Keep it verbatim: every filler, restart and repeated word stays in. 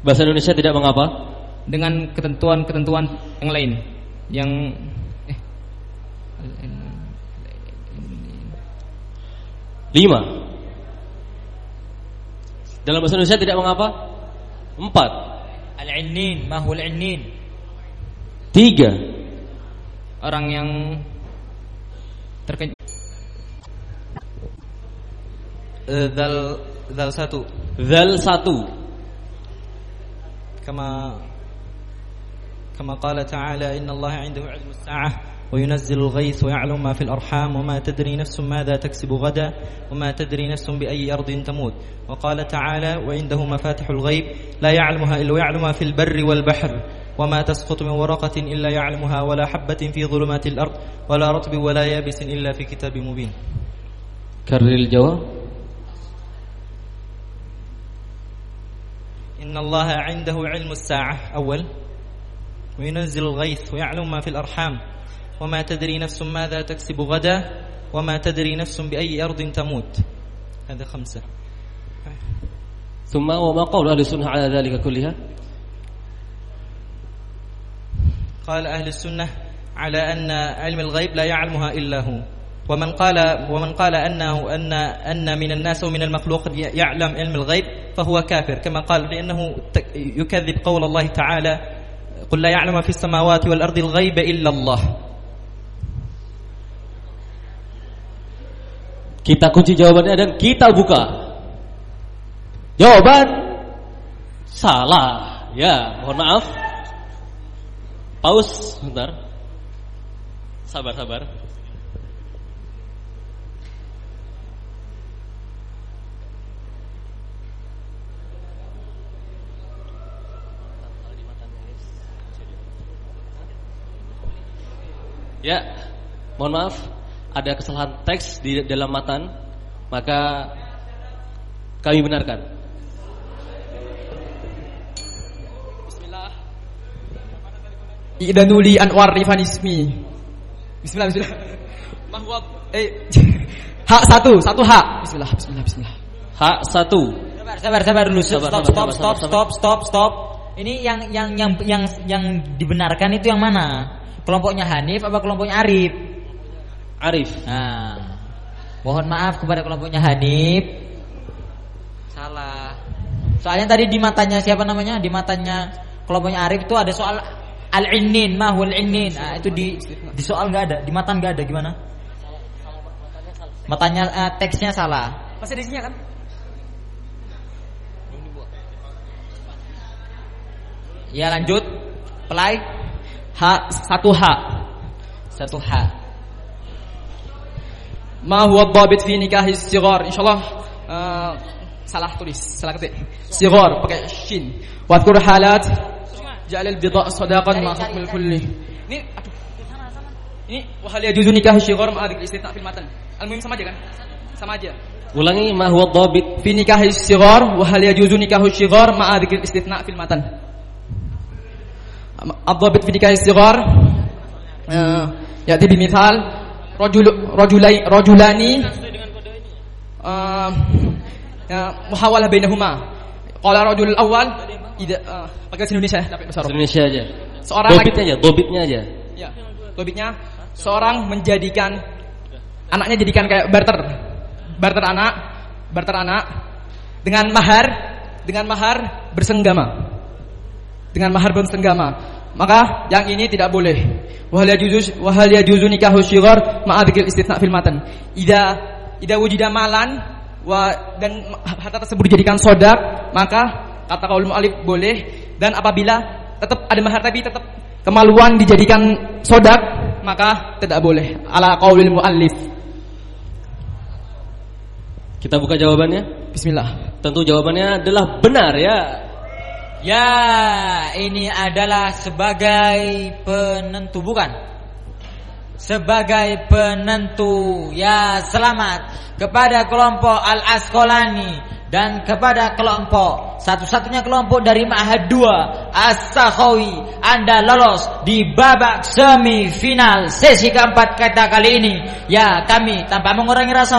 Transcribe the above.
Bahasa Indonesia tidak mengapa? Dengan ketentuan-ketentuan yang lain. Yang eh lima. Dalam bahasa Indonesia tidak mengapa? Empat. Al-'innin, ma huwa al-'innin? Tiga. Orang yang terkejut. Dzal dzal satu. Dzal satu. Kama kama qala ta'ala innallaha 'indahu 'ilmus sa'ah wa yunazzilul ghaits wa ya'lamu ma fil arham wa ma tadri nafsun madza taksibu ghadan wa ma tadri nafsun bi ayyi ardin tamut wa qala ta'ala wa 'indahu mafatihul ghaib la ya'lamuha illa ya'lamu ma fil barri wal bahr wa ma tasqutu min waraqatin illa ya'lamuha wa la habatin fi dhulumatil ard wa la ratbin wa la yabisin illa fi kitabim mubin. Karril jawab. إن الله عنده علم الساعة أول وينزل الغيث ويعلم ما في الأرحام وما تدري نفس ماذا تكسب غدا وما تدري نفس بأي أرض تموت. هذا خمسة. ثم وما قول أهل السنة على ذلك كلها؟ قال أهل السنة على أن علم الغيب لا يعلمها إلا هو ومن قال ومن قال أنه أن أن من الناس ومن المخلوق يعلم علم الغيب فهو كافر كما قال لأنه يكذب قول الله تعالى قل لا يعلم في السماوات والأرض الغيب إلا الله. Kita kunci jawabannya dan kita buka. Jawaban salah. Ya, mohon maaf. Pause sebentar. Sabar-sabar. Ya, mohon maaf, ada kesalahan teks di dalam matan, maka kami benarkan. Bismillah. Idanuli anwar rifan ismi. Bismillah, bismillah. Mahwab eh hak satu, satu hak. Bismillah, bismillah, bismillah. Hak satu. Sabar, sabar, sabar dulu. Stop, Sabar, stop, sabar, stop, sabar, stop, stop, stop. Ini yang yang yang yang yang dibenarkan itu yang mana? Kelompoknya Hanif apa kelompoknya Arif? Arif. Nah, mohon maaf kepada kelompoknya Hanif. Salah. Soalnya tadi di matanya siapa namanya? Di matanya kelompoknya Arif itu ada soal al-'innin, ma huwal 'innin. Nah, itu di di soal enggak ada, di matan enggak ada, gimana? Matanya uh, teksnya salah. Masih di sini kan? Ya lanjut. Play. Hak satu hak. Satu hak. Ma huwa dhabit fi nikah as-sighar? Insyaallah uh, salah tulis, salah ketik. Sighar pakai shin. Wa dzkur halat ja'al al-bidha' sadaqan ma hukm al-kulli. Ini aduh. Ini wa hal yajuzu nikah as-sighar ma adil istithna fil matan. Al-muhim sama aja kan? Sama aja. Ulangi, ma huwa dhabit fi nikah as-sighar wa hal yajuzu nikah as-sighar ma adil istithna fil matan. Ad-dhabit fi nikah as-sighar ya'ti bimithal rajul rajulai rajulani muhawalah bainahuma. Qala rajul awal idza pakai Indonesia tapi bahasa Arab. Indonesia aja. Seorang dhabitnya aja, dhabitnya aja. Ya, dhabitnya seorang menjadikan anaknya jadikan kayak barter. Barter anak, barter anak dengan mahar, dengan mahar bersenggama. Dengan mahar bersenggama, maka yang ini tidak boleh. Wahal yajuzu wahal yajuzu nikahu syighar ma'a dzikr istitsna fil matan. Idza idza wujida malan wa dan harta tersebut dijadikan sodak, maka kata qaul mu'allif boleh. Dan apabila tetap ada mahar tapi tetap kemaluan dijadikan sodak, maka tidak boleh. Ala qaulil mu'allif. Kita buka jawabannya. Bismillah. Tentu jawabannya adalah benar ya. Ya, ini adalah sebagai penentu, bukan? Sebagai penentu. Ya, selamat kepada kelompok Al-Asqalani dan kepada kelompok satu-satunya kelompok dari Ma'had dua As-Sakhawi. Anda lolos di babak semifinal sesi keempat kita kali ini. Ya, kami tanpa mengurangi rasa